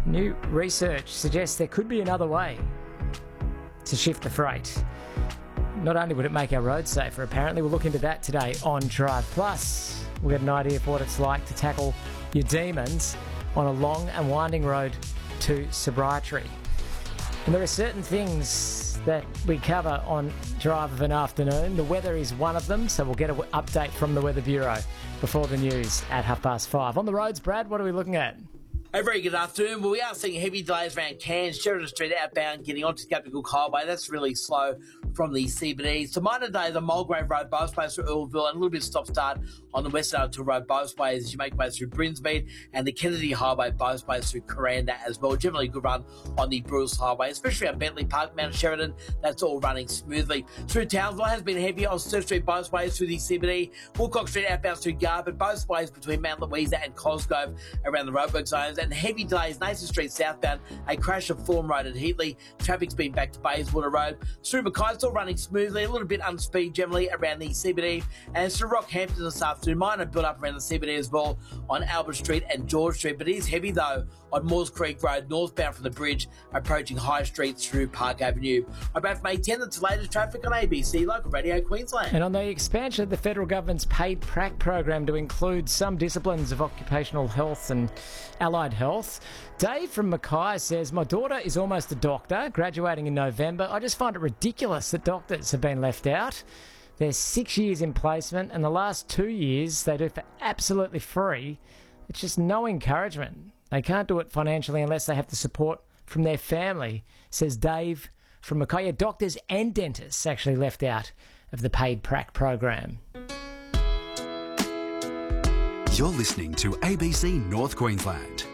New research suggests there could be another way to shift the freight. Not only would it make our roads safer, apparently we'll look into that today on Drive. Plus, we'll get an idea of what it's like to tackle your demons on a long and winding road to sobriety. And there are certain things that we cover on Drive of an Afternoon. The weather is one of them, so we'll get an update from the Weather Bureau before the news at 5:30. On the roads, Brad, what are we looking at? A very good afternoon. Well, we are seeing heavy delays around Cairns, Sheridan Street outbound, getting onto Captain Cook Highway. That's really slow from the CBD. So minor day, the Mulgrave Road, both ways through Earlville, and a little bit of stop-start on the Western Article Road, both ways as you make way through Brinsmead, and the Kennedy Highway, both ways through Coranda as well. Generally a good run on the Bruce Highway, especially around Bentley Park, Mount Sheridan. That's all running smoothly. Through Townsville has been heavy on Sturt Street, both ways through the CBD. Woolcock Street outbound through Garbutt, both ways between Mount Louisa and Cosgrove around the roadwork zones, and heavy delays Nathan Street southbound, a crash of Fulham Road at Heatley. Traffic's been back to Bayswater Road. Through Mackay, still running smoothly, a little bit unspeed generally around the CBD. And through Rockhampton this afternoon, minor build up around the CBD as well on Albert Street and George Street. But it is heavy though on Moores Creek Road, northbound from the bridge, approaching High Street through Park Avenue. I'm back from May 10th, that's the latest traffic on ABC Local Radio Queensland. And on the expansion of the federal government's paid prac program to include some disciplines of occupational health and allied health, Dave from Mackay says, my daughter is almost a doctor, graduating in November. I just find it ridiculous that doctors have been left out. They're 6 years in placement, and the last 2 years they do for absolutely free. It's just no encouragement. They can't do it financially unless they have the support from their family, says Dave from Mackay. Yeah, doctors and dentists actually left out of the paid prac program. You're listening to ABC North Queensland.